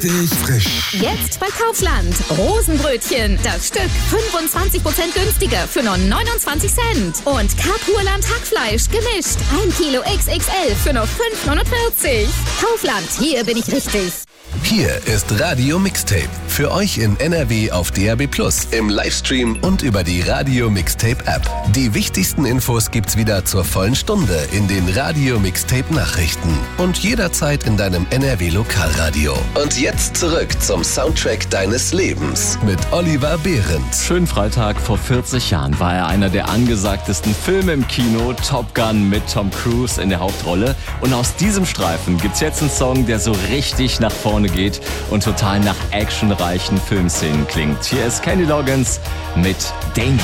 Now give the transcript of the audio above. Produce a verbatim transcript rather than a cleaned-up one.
Frisch. Jetzt bei Kaufland. Rosenbrötchen. Das Stück fünfundzwanzig Prozent günstiger für nur neunundzwanzig Cent. Und Kapurland Hackfleisch gemischt. ein Kilo X X L für nur fünf neunundvierzig. Kaufland, hier bin ich richtig. Hier ist Radio Mixtape. Für euch in N R W auf D A B plus, im Livestream und über die Radio Mixtape App. Die wichtigsten Infos gibt's wieder zur vollen Stunde in den Radio Mixtape Nachrichten und jederzeit in deinem N R W Lokalradio. Und jetzt zurück zum Soundtrack deines Lebens mit Oliver Behrendt. Schönen Freitag, vor vierzig Jahren war er einer der angesagtesten Filme im Kino, Top Gun mit Tom Cruise in der Hauptrolle. Und aus diesem Streifen gibt's jetzt einen Song, der so richtig nach vorne geht und total nach actionreichen Filmszenen klingt. Hier ist Kenny Loggins mit Danger.